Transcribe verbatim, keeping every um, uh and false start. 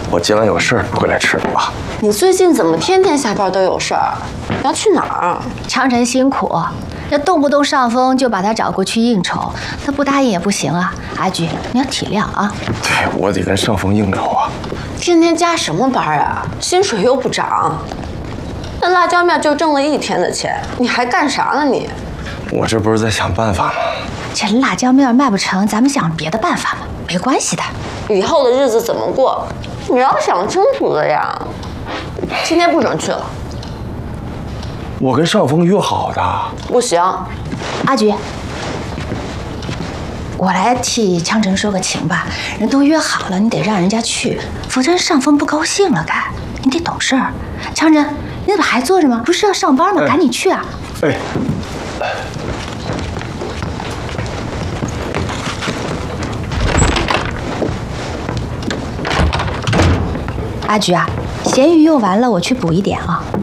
我今晚有事儿回来吃啊。 你最近怎么天天下班都有事儿？要去哪儿？ 长城辛苦，这动不动上峰就把他找过去应酬，他不答应也不行啊。阿菊，你要体谅啊。 对，我得跟上峰应酬啊。 天天加什么班啊？薪水又不涨，那辣椒面就挣了一天的钱，你还干啥呢你？ 我这不是在想办法吗？ 这辣椒面卖不成，咱们想别的办法嘛，没关系的。 以后的日子怎么过，你要想清楚的呀。今天不准去了。 我跟上峰约好的。 不行。 阿菊，我来替枪城说个情吧，人都约好了，你得让人家去，否则上峰不高兴了该。你得懂事儿。枪城，你怎么还坐着吗？不是要上班吗？赶紧去啊！ 哎。 阿菊啊，咸鱼用完了，我去补一点啊。